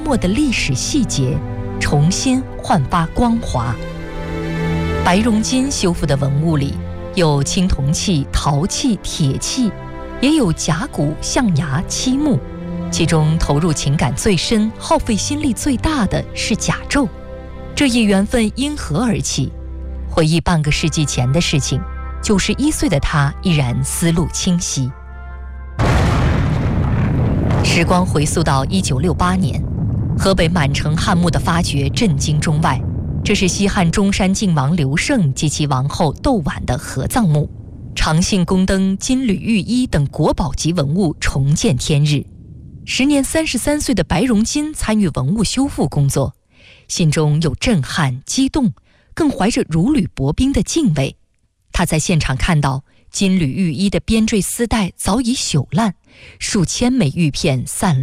没的历史细节重新焕发光华。白荣金修复的文物里有青铜器、陶器、铁器，也有甲骨、象牙、漆木，其中投入情感最深、耗费心力最大的是甲胄。这一缘分因何而起？回忆半个世纪前的事情，91岁的他依然思路清晰。时光回溯到1968年，河北满城汉墓的发掘震惊中外。这是西汉中山靖王刘胜及其王后窦婉的合葬墓，长信宫灯、金缕玉衣等国宝级文物重见天日。时年33岁的白荣金参与文物修复工作，心中有震撼、激动，更怀着如履薄冰的敬畏。他在现场看到金缕玉衣的编缀丝带早已朽烂，数千枚玉片散落